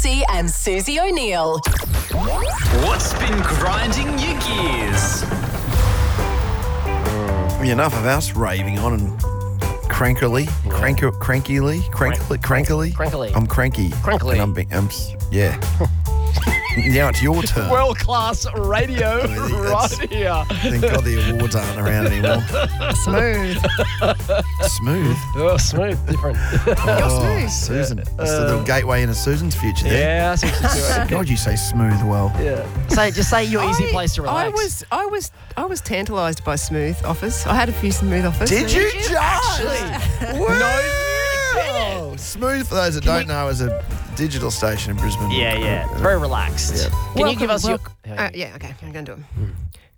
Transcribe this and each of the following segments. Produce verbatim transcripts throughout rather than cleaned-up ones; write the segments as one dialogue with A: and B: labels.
A: Lutzi and Susie O'Neill.
B: What's been grinding your gears?
C: Enough of us raving on and crankily, crank, crankily, crankily, crankily.
D: Crankily.
C: I'm cranky.
D: Crankily.
C: And I'm, being- I'm s- yeah. Now it's your turn.
D: World-class radio right here.
C: Thank God the awards aren't around anymore.
E: Smooth.
C: Smooth.
D: Oh, smooth, different.
C: Oh,
E: smooth.
C: Susan. That's the little gateway into Susan's future there.
D: Yeah, that's exactly right.
C: God, you say smooth well.
D: Yeah. Say, just say your easy
E: I-
D: place to relax.
E: I was, I was, I was tantalised by smooth offers. I had a few smooth offers.
C: Did you,
D: you
C: just?
D: actually?
C: Wow. Smooth, for those that don't know, is a digital station in Brisbane.
D: Yeah, yeah. Very relaxed.
C: Yeah.
D: Can you
E: Welcome,
D: give us
E: welcome.
D: your...
E: Uh, yeah, okay, I'm going to do it.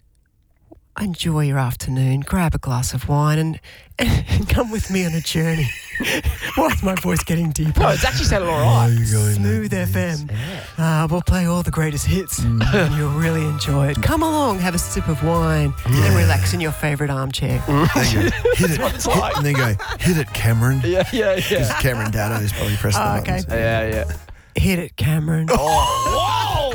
E: Enjoy your afternoon. Grab a glass of wine and, and come with me on a journey. Why is my voice getting deeper?
D: No, it's actually sounded all right.
E: Smooth F M. Uh, we'll play all the greatest hits and you'll really enjoy it. Come along, have a sip of wine and relax in your favourite armchair.
C: There you go. Hit it.
D: it's
C: Hit,
D: like.
C: and then go, hit it, Cameron.
D: Yeah, yeah,
C: Because
D: yeah.
C: Cameron Daddo's probably pressed the
E: Oh, okay.
C: buttons.
D: Yeah, yeah.
E: Hit it, Cameron.
D: Whoa!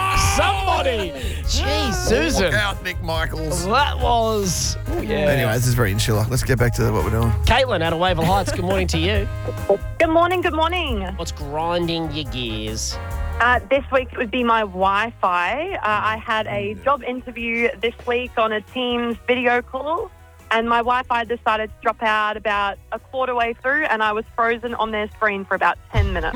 D: Somebody! Gee, Susan.
C: Look out, Nick Michaels.
D: That was... Ooh, yeah.
C: Anyway, this is very insular. Let's get back to what we're doing.
D: Caitlin out of Wavell Heights, good morning to you.
F: Good morning, good morning.
D: What's grinding your gears?
F: Uh, this week it would be my Wi-Fi. Uh, I had a job interview this week on a Teams video call, and my Wi-Fi decided to drop out about a quarter way through, and I was frozen on their screen for about ten minutes.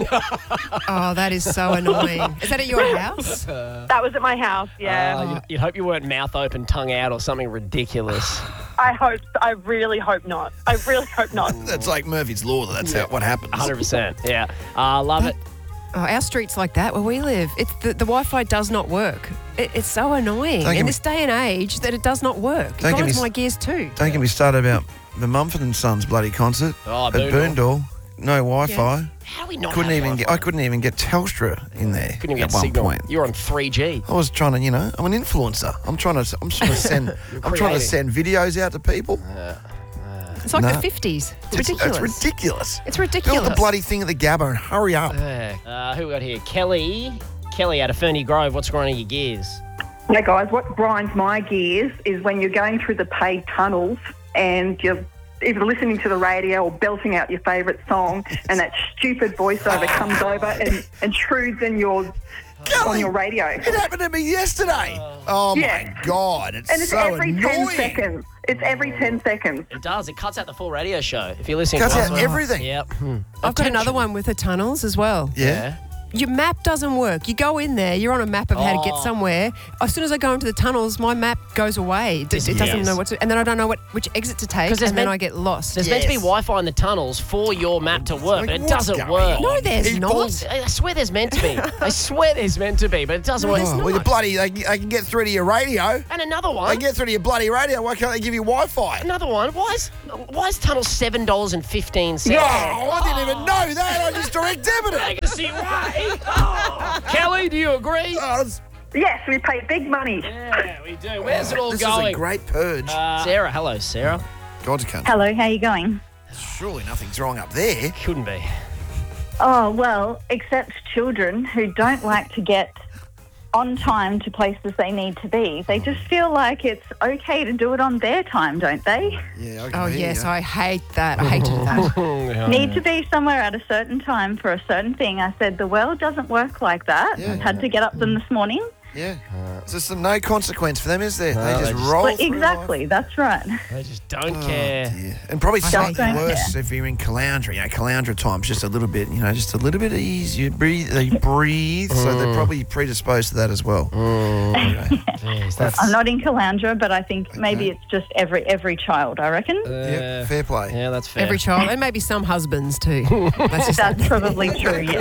E: Oh, that is so annoying. Is that at your house?
F: That was at my house, yeah.
D: Uh, you'd, you'd hope you weren't mouth open, tongue out, or something ridiculous.
F: I hope, I really hope not. I really hope not.
C: That's like Murphy's Law. That's how, what happens.
D: one hundred percent, yeah. Uh, love it.
E: Oh, our street's like that where we live. It's the, the Wi-Fi does not work. It, it's so annoying
C: Don't get
E: in
C: me-
E: this day and age that it does not work. It
C: Don't get
E: grinds
C: me
E: my
C: s-
E: gears too.
C: Don't get me started about the Mumford and Sons bloody concert
D: Oh,
C: at
D: Boondall.
C: Boondall. No Wi-Fi.
D: How do we not
C: Couldn't
D: have
C: even get. I
D: Wi-Fi?
C: couldn't even get Telstra in there
D: Couldn't even
C: at
D: get
C: one
D: signal.
C: point.
D: You're on three G.
C: I was trying to, you know, I'm an influencer. I'm trying to. I'm trying to send. I'm trying to
D: creating.
C: send videos out to people.
E: It's like
C: No.
E: the fifties. It's,
C: It's,
E: ridiculous.
C: it's ridiculous.
E: It's
C: Build
E: ridiculous.
C: the bloody thing at the Gabba and hurry up.
D: Uh, who we got here? Kelly. Kelly out of Ferny Grove. What's grinding your gears?
G: Hey guys, what grinds my gears is when you're going through the paid tunnels and you're either listening to the radio or belting out your favourite song and that stupid voiceover comes over and intrudes in your on your radio.
C: It happened to me yesterday. Oh
G: Yeah.
C: my God! It's,
G: And it's
C: so
G: every
C: annoying.
G: ten seconds. It's every ten seconds.
D: It does. It cuts out the full radio show. If you're listening
C: Cuts
D: to
C: out
D: us.
C: everything.
D: Yep. Hmm.
E: I've got another one with the tunnels as well.
C: Yeah.
E: Your map doesn't work. You go in there, you're on a map of how to get
D: Oh.
E: somewhere. As soon as I go into the tunnels, my map goes away. It, it doesn't
D: Yes.
E: know what to, and then I don't know what which exit to take,
D: 'Cause there's
E: and then
D: meant-
E: I get lost.
D: There's meant to be
C: Yes.
D: Wi-Fi in the tunnels for your map to work,
C: Like,
D: but it
C: what's
D: doesn't
C: going
D: work.
C: on?
E: No, there's
C: People?
E: not.
D: I swear there's meant to be. I swear there's meant to be, but it doesn't work.
C: Oh, well, you bloody. They, they can get through to your radio.
D: And another
C: They
D: one.
C: get through to your bloody radio. Why can't they give you Wi-Fi?
D: Another one. Why is why is tunnel seven dollars and fifteen cents?
C: Oh, I didn't even know that. I just direct debited
D: I
C: it.
D: can see why. Oh. Kelly, do you agree?
C: Oh, it's-
G: Yes, we pay big money.
D: Yeah, we do. Where's it all
C: this
D: going?
C: is a great purge.
D: Uh, Sarah, hello, Sarah.
C: God's country.
H: Hello, how you going?
C: Surely nothing's wrong up there.
D: Couldn't be.
H: Oh, well, except children who don't like to get on time to places they need to be. They just feel like it's okay to do it on their time, don't they?
C: Yeah. I can
E: Oh,
C: hear
E: yes,
C: you.
E: I hate that. I hated that.
H: Need to be somewhere at a certain time for a certain thing. I said, the world doesn't work like that.
C: Yeah.
H: I've had to get up them this morning.
C: Yeah. There's just no consequence for them, is there?
D: No,
C: they
D: they
C: just
D: just-
C: roll
H: Well,
C: through
H: exactly, that's right.
D: They just don't
C: life.
D: care.
C: Oh, dear. And probably something
H: don't
C: worse if you're in Caloundra. You know, Caloundra time's just a little bit, you know, just a little bit easier. Breathe, they breathe, so they're probably predisposed to that as well. Anyway.
D: Jeez, that's,
H: I'm not in Caloundra, but I think maybe
C: Okay.
H: it's just every every child, I reckon.
D: uh,
C: Yep, fair play.
D: Yeah, that's fair.
E: Every child, and maybe some husbands too. That's just
H: That's probably true, yeah.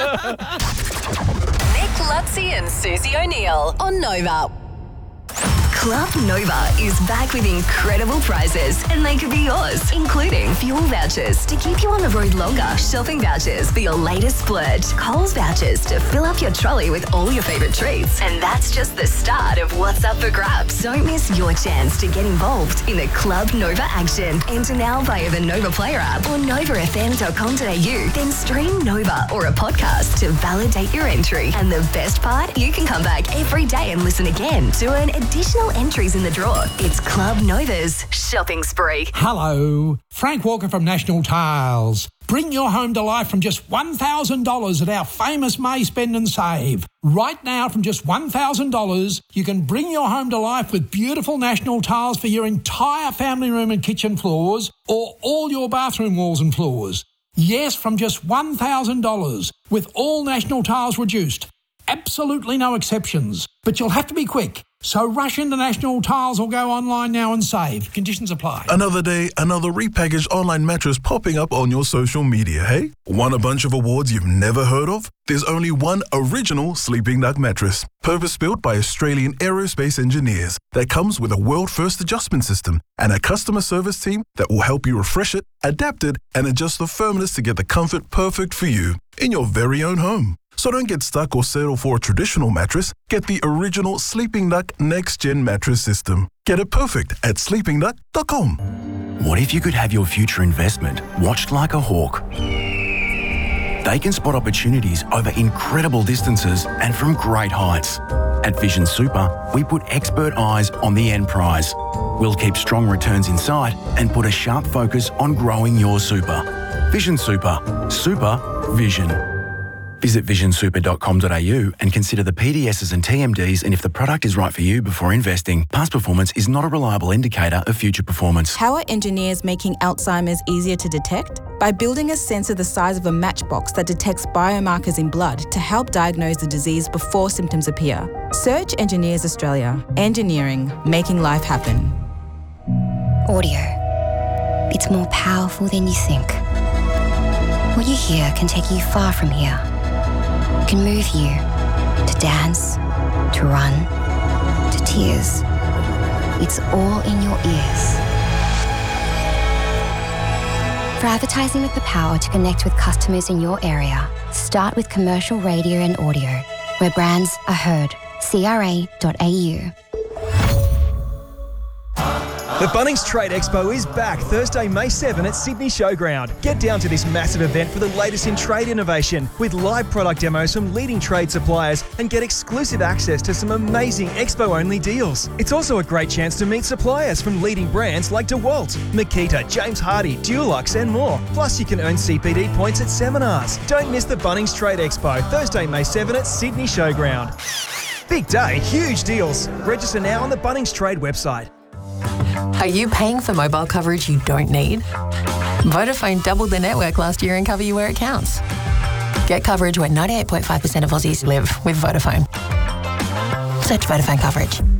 A: Nick Lutzi and Susie O'Neill on Nova.
I: Club Nova is back with incredible prizes, and they could be yours, including fuel vouchers to keep you on the road longer, shopping vouchers for your latest splurge, Coles vouchers to fill up your trolley with all your favourite treats. And that's just the start of what's up for grabs. Don't miss your chance to get involved in the Club Nova action. Enter now via the Nova Player app or nova f m dot com dot a u. Then stream Nova or a podcast to validate your entry. And the best part, you can come back every day and listen again to earn additional entries in the draw. It's Club Nova's shopping spree.
J: Hello, Frank Walker from National Tiles. Bring your home to life from just one thousand dollars at our famous May Spend and Save. Right now, from just one thousand dollars, you can bring your home to life with beautiful National Tiles for your entire family room and kitchen floors or all your bathroom walls and floors. Yes, from just one thousand dollars, with all National Tiles reduced. Absolutely no exceptions, but you'll have to be quick. So rush into National Tiles or go online now and save. Conditions apply.
K: Another day, another repackaged online mattress popping up on your social media, hey? Want a bunch of awards you've never heard of? There's only one original Sleeping Duck mattress, purpose-built by Australian aerospace engineers, that comes with a world-first adjustment system and a customer service team that will help you refresh it, adapt it, and adjust the firmness to get the comfort perfect for you in your very own home. So don't get stuck or settle for a traditional mattress. Get the original Sleeping Duck Next Gen mattress system. Get it perfect at sleeping duck dot com.
L: What if you could have your future investment watched like a hawk? They can spot opportunities over incredible distances and from great heights. At Vision Super, we put expert eyes on the end prize. We'll keep strong returns in sight and put a sharp focus on growing your super. Vision Super. Super Vision. Visit vision super dot com dot a u and consider the P D Ss and T M Ds and if the product is right for you before investing. Past performance is not a reliable indicator of future performance.
M: How are engineers making Alzheimer's easier to detect? By building a sensor the size of a matchbox that detects biomarkers in blood to help diagnose the disease before symptoms appear. Search Engineers Australia. Engineering, making life happen.
N: Audio. It's more powerful than you think. What you hear can take you far from here. It can move you to dance, to run, to tears. It's all in your ears. For advertising with the power to connect with customers in your area, start with commercial radio and audio, where brands are heard. c r a dot a u.
O: The Bunnings Trade Expo is back Thursday, May seventh at Sydney Showground. Get down to this massive event for the latest in trade innovation with live product demos from leading trade suppliers and get exclusive access to some amazing expo-only deals. It's also a great chance to meet suppliers from leading brands like DeWalt, Makita, James Hardie, Dulux and more. Plus you can earn C P D points at seminars. Don't miss the Bunnings Trade Expo Thursday, May seventh at Sydney Showground. Big day, huge deals. Register now on the Bunnings Trade website.
P: Are you paying for mobile coverage you don't need? Vodafone doubled their network last year and cover you where it counts. Get coverage where ninety-eight point five percent of Aussies live with Vodafone. Search Vodafone coverage.